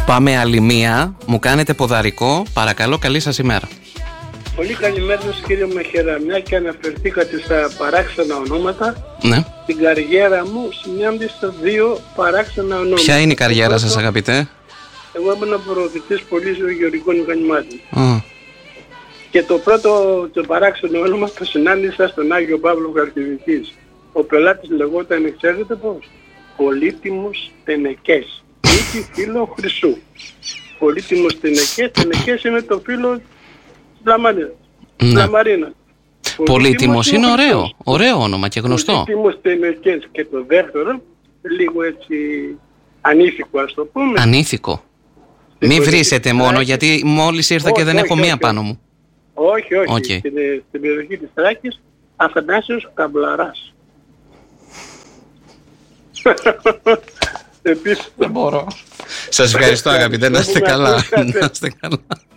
Πάμε άλλη μία. Μου κάνετε ποδαρικό. Παρακαλώ, καλή σας ημέρα. Πολύ καλημέρα σας κύριε Μεχερά. Μια και αναφερθήκατε στα παράξενα ονόματα. Ναι. Στην καριέρα μου συνάντησα 2 παράξενα ονόματα. Ποια είναι η καριέρα σας, αγαπητέ? Εγώ ήμουν προοδητής πωλήσεων γεωργικών μηχανημάτων. Και το πρώτο το παράξενο όνομα το συνάντησα στον Άγιο Παύλο Χαλκιδικής. Ο πελάτης λεγόταν, ξέρετε πώς? Πολύτιμος Τενεκές. Είχε φύλλο χρυσού. Πολύτιμος Τενεκές. Τενεκές είναι το φύλλο της Λαμαρίνα. Πολύτιμος είναι ωραίο. Ωραίο όνομα και γνωστό. Πολύτιμος Τενεκές. Και το δεύτερο, λίγο έτσι ανήθικο ας το πούμε. Ανήθικο. Μην βρίσετε μόνο, γιατί μόλις ήρθα και δεν έχω μία πάνω μου. Όχι. Στην περιοχή της Θράκης, Αθανάσιος Καμπλαράς. Δεν μπορώ. Σας ευχαριστώ, αγαπητέ, να είστε καλά.